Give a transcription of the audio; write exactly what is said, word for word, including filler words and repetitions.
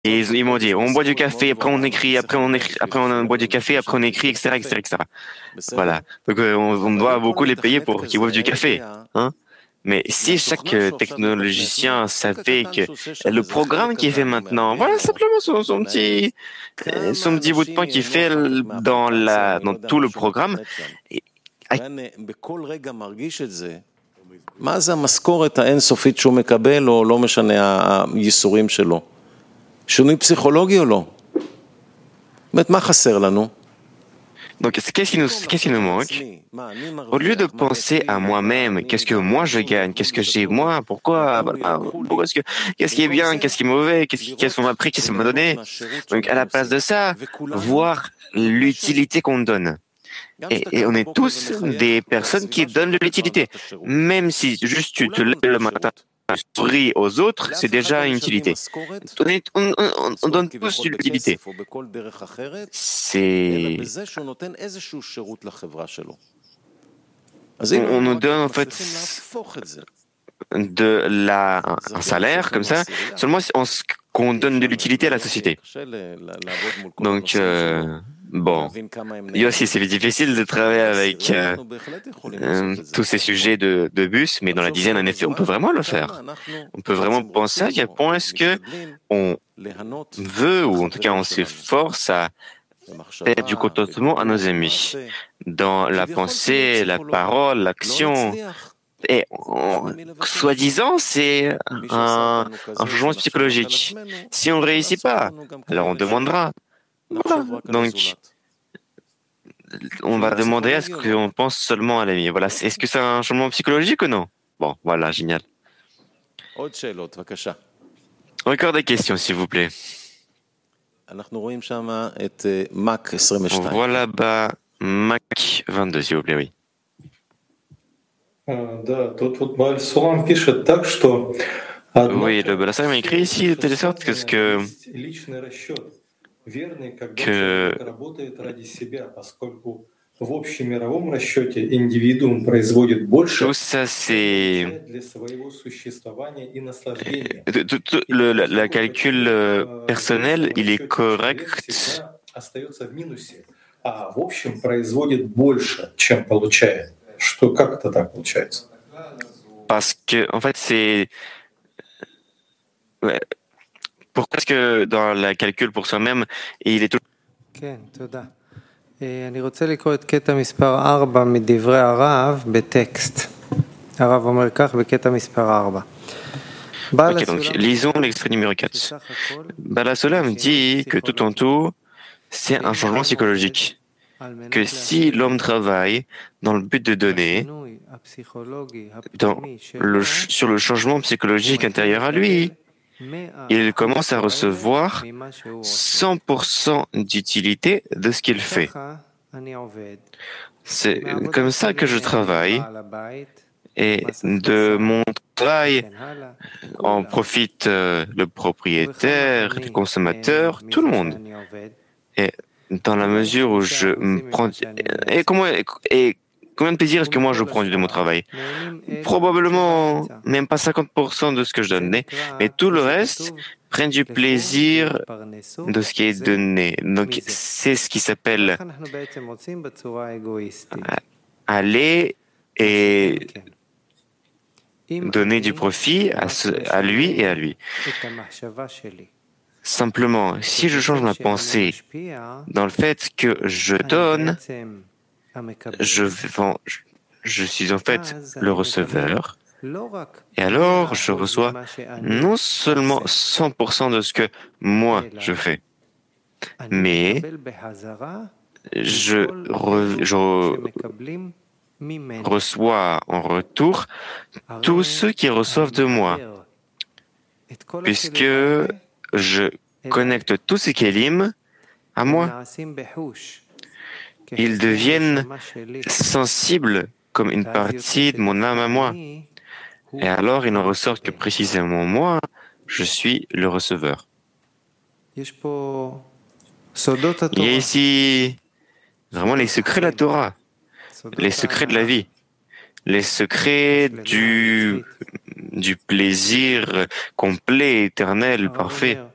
Et ils, ils m'ont dit, on boit du café, après on écrit, après on écrit, après on boit du café, après on écrit, et cetera, et cetera, et cetera. Voilà. Donc euh, on, on doit beaucoup les payer pour qu'ils boivent du café, hein. Mais si chaque euh, technologicien savait que le programme qu'il fait maintenant, voilà simplement son, son petit, euh, son petit bout de pain qu'il fait l- dans la, dans tout le programme, et- à- מה זה המשכורת האינסופית שהוא מקבל, או לא משנה הייסורים שלו? שינוי פסיכולוגי או לא? באמת, מה חסר לנו? donc qu'est-ce qui nous, qu'est-ce qui nous manque? Au lieu de penser à moi-même, qu'est-ce que moi je gagne, qu'est-ce que j'ai moi, pourquoi, voilà, pourquoi est-ce que, qu'est-ce qui est bien, qu'est-ce qui est mauvais, qu'est-ce qui, qu'est-ce qu'on m'a pris, qu'est-ce qu'on m'a donné. Donc à la place de ça, voir l'utilité qu'on donne. Et, et on est tous des personnes qui donnent de l'utilité. Même si juste tu te lèves le matin, tu souris aux autres, c'est déjà une utilité. On, est- on- on- on donne tous de l'utilité. C'est, on, on nous donne en fait de la, un salaire comme ça, seulement si on, s- qu'on donne de l'utilité à la société. Donc, euh, bon, il y a aussi, c'est difficile de travailler avec euh, euh, tous ces sujets de, de bus, mais dans la dizaine, en effet, on peut vraiment le faire. On peut vraiment penser à quel point est-ce que on veut, ou en tout cas on s'efforce à faire du contentement à nos amis. Dans la pensée, la parole, l'action. Et on- soi-disant, c'est un, un changement psychologique. Si on ne réussit pas, alors on demandera. Voilà. Donc, on va demander à ce qu'on pense seulement à l'ami. Voilà. Est-ce que c'est un changement psychologique ou non? Bon, voilà, génial. Encore des questions, s'il vous plaît. On voit là-bas Mac vingt-deux, s'il vous plaît, oui. А, Да, тут вот Бааль Сулам пишет так, что Oui, le однако Balassar m'a écrit все ici de telle sorte que, ce que, существования есть личный расчет, верный, когда que человек работает ради себя, поскольку в общемировом расчете индивидуум производит tout больше, ça, чем c'est получает для своего существования и наслаждения. tout- tout- tout- И le, le- le поскольку calcul таким euh, э, в personnel, личном il est расчете человек correct всегда остается в минусе, а в общем производит больше, чем получает. Что, как это так получается? parce que, en fait, c'est ouais, pourquoi est-ce que dans le calcul pour soi-même, il est tout כן, תודה. אה, אני רוצה לקרוא את קטע מספר ארבע מדברי הרב בטקסט. הרב אומר כך בקטע מספר ארבע. בעל Ok, donc הסולם lisons אומר l'extrait numéro quatre. שסך הכל Bala Solam dit que tout en tout, c'est un changement psychologique. על מנת Que si l'homme travaille dans le but de donner, השינוי הפסיכולוגי dans הפנימי le, שלו, ch- sur le changement psychologique intérieur à lui, il commence à recevoir ממה שהוא עושה. cent pour cent d'utilité de ce qu'il fait. ככה אני עובד. C'est מהעבודה comme ça que je שלי travaille, נהנה בעל הבית, et מס de הכנסה, mon travail וכן הלאה. en כולם. profite euh, le וכמה propriétaire, אני le consommateur, נהנה tout le מזה monde. שאני עובד. Et dans la mesure où je me prends... Et, comment, et combien de plaisir est-ce que moi je prends de mon travail? Probablement même pas cinquante pour cent de ce que je donne, mais mais tout le reste prennent du plaisir de ce qui est donné. Donc c'est ce qui s'appelle ככה אנחנו בעצם מוצאים בצורה אגואיסטית. aller et אם donner אני du profit à, ce, à lui et à lui. את המחשבה שלי, Simplement, si je change ma שאני pensée משפיע, dans le fait que je אני donne, בעצם המקבל. je, vends, je, je suis en fait אז le אני receveur. מקבל לא רק Et alors, מאה je אחוז reçois ממה שאני non seulement עושה, cent pour cent de ce que moi אלא je fais, אני mais מקבל בחזרה je, כל re- אלו je שמקבלים ממני. reçois en retour tous ceux qui reçoivent de moi, את כל puisque הכלים האלה je connecte tous ces kélim à הם moi. נעשים בחוש. Ils deviennent כחלק מהנשמה שלי. sensibles comme une ואז partie יוצא de mon âme à moi. אני הוא Et alors, il en המקבל. ressort que précisément moi, je suis le receveur. יש פה סודות Il y a התורה. ici vraiment les secrets de la Torah, סודות les secrets de la ההנאה. vie, les secrets השלמה du, הנצחית. du plaisir complet, éternel, הרב parfait. אומר,